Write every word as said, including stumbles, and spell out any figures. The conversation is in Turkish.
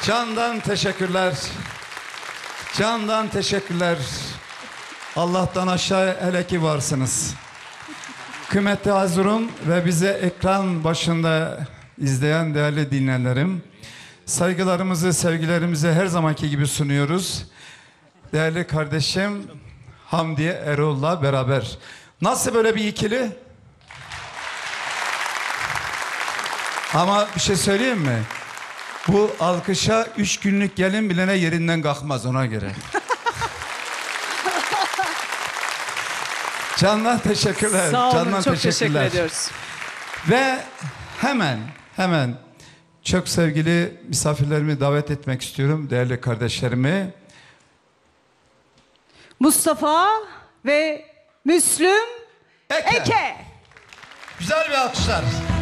Candan teşekkürler. Candan teşekkürler. Allah'tan aşağı hele ki varsınız. Kıymetli Hazırun ve bize ekran başında izleyen değerli dinleyenlerim, saygılarımızı, sevgilerimizi her zamanki gibi sunuyoruz. Değerli kardeşim Hamdiye Erol'la beraber. Nasıl böyle bir ikili? Ama bir şey söyleyeyim mi? Bu alkışa üç günlük gelin bilene yerinden kalkmaz, ona göre. Candan teşekkürler. Sağ olun, Candan çok teşekkürler. teşekkür ediyoruz. Ve hemen hemen çok sevgili misafirlerimi davet etmek istiyorum, değerli kardeşlerimi. Mustafa ve Müslüm Eke. Eke. Güzel bir alkışlar.